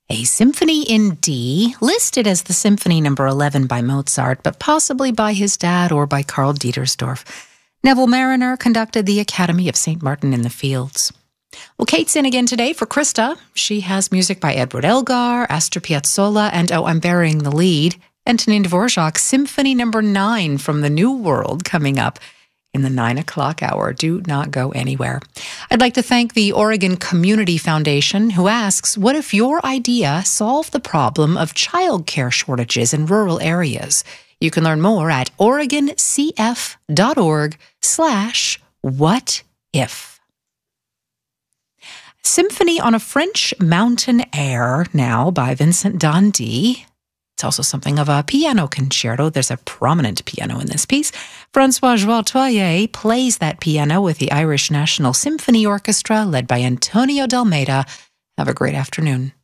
A symphony in D, listed as the Symphony No. 11 by Mozart, but possibly by his dad or by Karl Dietersdorf. Neville Mariner conducted the Academy of St. Martin in the Fields. Well, Kate's in again today for Krista. She has music by Edward Elgar, Astor Piazzolla, and I'm burying the lead, Antonin Dvorak's Symphony No. 9 from the New World coming up in the 9 o'clock hour. Do not go anywhere. I'd like to thank the Oregon Community Foundation, who asks, what if your idea solved the problem of childcare shortages in rural areas? You can learn more at oregoncf.org/whatif. Symphony on a French Mountain Air now by Vincent d'Indy. It's also something of a piano concerto. There's a prominent piano in this piece. Francois Joal-Toyer plays that piano with the Irish National Symphony Orchestra led by Antonio D'Almeida. Have a great afternoon.